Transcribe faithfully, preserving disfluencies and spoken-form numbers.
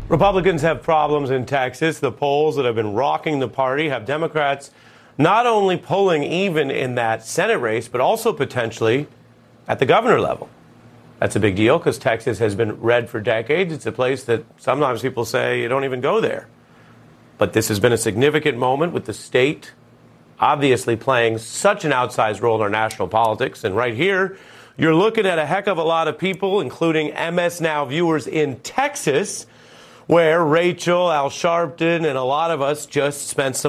Republicans have problems in Texas. The polls that have been rocking the party have Democrats not only pulling even in that Senate race, but also potentially at the governor level. That's a big deal because Texas has been red for decades. It's a place that sometimes people say you don't even go there. But this has been a significant moment with the state obviously playing such an outsized role in our national politics. And right here, you're looking at a heck of a lot of people, including M S Now viewers in Texas, where Rachel, Al Sharpton, and a lot of us just spent some